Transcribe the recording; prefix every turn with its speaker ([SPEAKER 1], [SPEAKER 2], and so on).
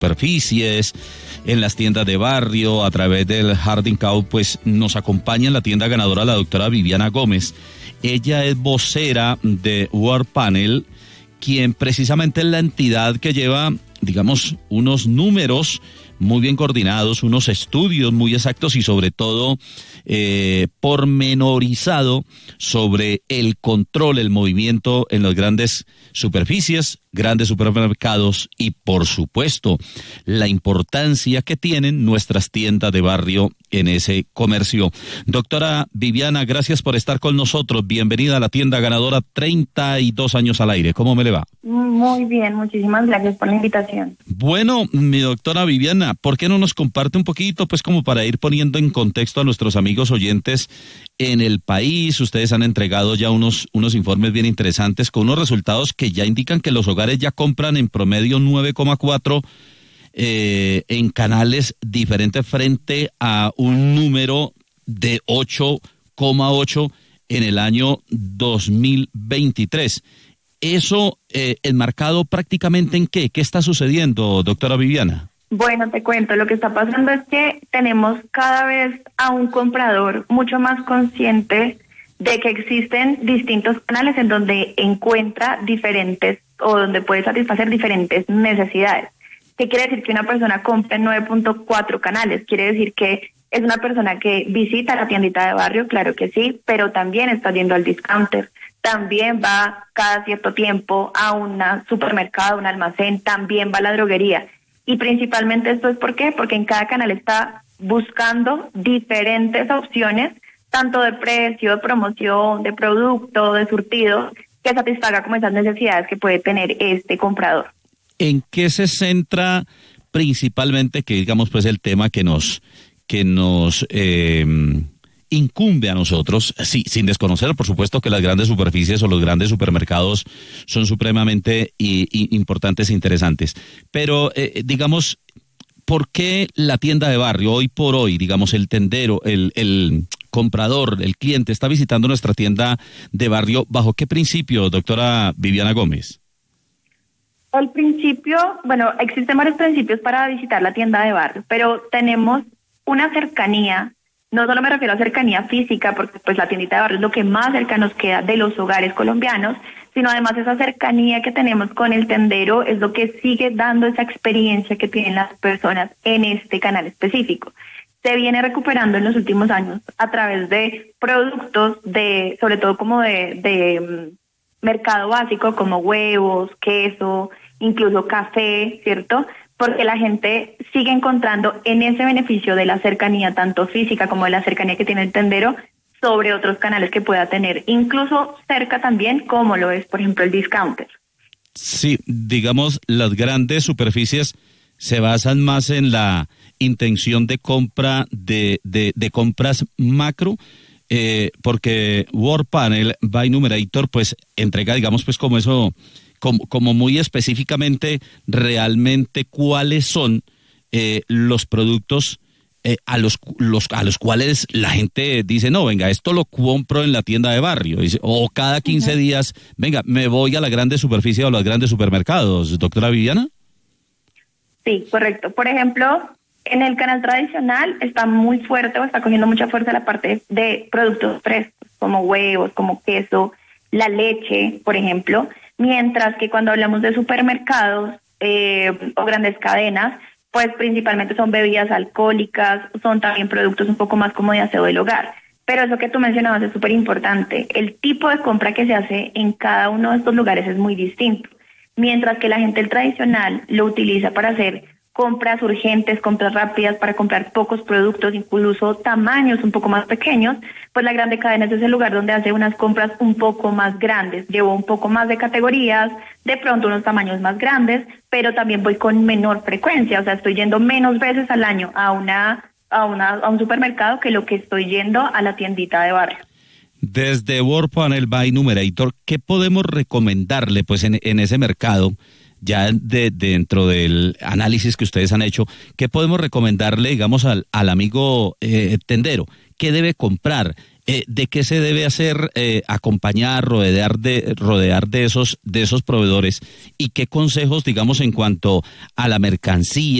[SPEAKER 1] superficies, en las tiendas de barrio, a través del Harding Cow, pues nos acompaña en la tienda ganadora la doctora Viviana Gómez. Ella es vocera de World Panel, quien precisamente es la entidad que lleva, digamos, unos números muy bien coordinados, unos estudios muy exactos y sobre todo pormenorizado sobre el control, el movimiento en las grandes superficies, grandes supermercados y por supuesto la importancia que tienen nuestras tiendas de barrio en ese comercio. Doctora Viviana, gracias por estar con nosotros. Bienvenida a la tienda ganadora, 32 años al aire. ¿Cómo me le va?
[SPEAKER 2] Muy bien, muchísimas gracias por la invitación.
[SPEAKER 1] Bueno, mi doctora Viviana, ¿por qué no nos comparte un poquito, pues como para ir poniendo en contexto a nuestros amigos oyentes en el país? Ustedes han entregado ya unos informes bien interesantes con unos resultados que ya indican que los hogares ya compran en promedio 9,4 en canales diferentes frente a un número de 8,8 en el año 2023. ¿Eso enmarcado prácticamente en qué? ¿Qué está sucediendo, doctora Viviana?
[SPEAKER 2] Bueno, te cuento, lo que está pasando es que tenemos cada vez a un comprador mucho más consciente de que existen distintos canales en donde encuentra diferentes o donde puede satisfacer diferentes necesidades. ¿Qué quiere decir que una persona compre 9.4 canales? Quiere decir que es una persona que visita la tiendita de barrio, claro que sí, pero también está yendo al discounter. También va cada cierto tiempo a un supermercado, un almacén, también va a la droguería. Y principalmente esto es ¿por qué? Porque en cada canal está buscando diferentes opciones, tanto de precio, de promoción, de producto, de surtido, que satisfaga como esas necesidades que puede tener este comprador.
[SPEAKER 1] ¿En qué se centra principalmente, que digamos pues el tema que nos incumbe a nosotros, sí, sin desconocer por supuesto que las grandes superficies o los grandes supermercados son supremamente importantes e interesantes, pero digamos, ¿por qué la tienda de barrio hoy por hoy, digamos el tendero, el comprador, el cliente está visitando nuestra tienda de barrio? ¿Bajo qué principio, doctora Viviana Gómez?
[SPEAKER 2] El principio, bueno, existen varios principios para visitar la tienda de barrio, pero tenemos una cercanía. No solo me refiero a cercanía física, porque pues la tiendita de barrio es lo que más cerca nos queda de los hogares colombianos, sino además esa cercanía que tenemos con el tendero es lo que sigue dando esa experiencia que tienen las personas en este canal específico. Se viene recuperando en los últimos años a través de productos sobre todo como de mercado básico, como huevos, queso, incluso café, ¿cierto? Porque la gente sigue encontrando en ese beneficio de la cercanía, tanto física como de la cercanía que tiene el tendero, sobre otros canales que pueda tener, incluso cerca también, como lo es, por ejemplo, el discounter.
[SPEAKER 1] Sí, digamos, las grandes superficies se basan más en la intención de compra, de compras macro, porque World Panel by Numerator, pues, entrega, digamos, pues, como eso, como muy específicamente realmente cuáles son los productos a los cuales la gente dice, no, venga, esto lo compro en la tienda de barrio, o cada 15 días, venga, me voy a la grande superficie o a los grandes supermercados. Doctora Viviana.
[SPEAKER 2] Sí, correcto. Por ejemplo, en el canal tradicional está muy fuerte o está cogiendo mucha fuerza la parte de productos frescos, como huevos, como queso, la leche, por ejemplo. Mientras que cuando hablamos de supermercados o grandes cadenas, pues principalmente son bebidas alcohólicas, son también productos un poco más como de aseo del hogar. Pero eso que tú mencionabas es súper importante. El tipo de compra que se hace en cada uno de estos lugares es muy distinto. Mientras que la gente tradicional lo utiliza para hacer compras urgentes, compras rápidas, para comprar pocos productos, incluso tamaños un poco más pequeños, pues la grande cadena es ese lugar donde hace unas compras un poco más grandes. Llevo un poco más de categorías, de pronto unos tamaños más grandes, pero también voy con menor frecuencia, o sea, estoy yendo menos veces al año a un supermercado que lo que estoy yendo a la tiendita de barrio.
[SPEAKER 1] Desde World Panel by Numerator, ¿qué podemos recomendarle pues en ese mercado? Ya dentro del análisis que ustedes han hecho, ¿qué podemos recomendarle, digamos, al amigo tendero? ¿Qué debe comprar? ¿De qué se debe hacer, acompañar, rodear de esos proveedores? ¿Y qué consejos, digamos, en cuanto a la mercancía?